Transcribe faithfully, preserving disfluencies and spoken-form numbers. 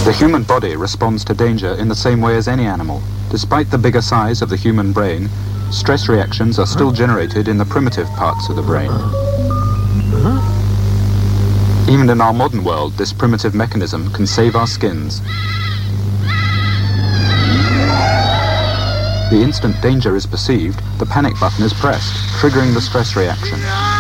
The human body responds to danger in the same way as any animal. Despite the bigger size of the human brain, stress reactions are still generated in the primitive parts of the brain. Even in our modern world, this primitive mechanism can save our skins. The instant danger is perceived, the panic button is pressed, triggering the stress reaction.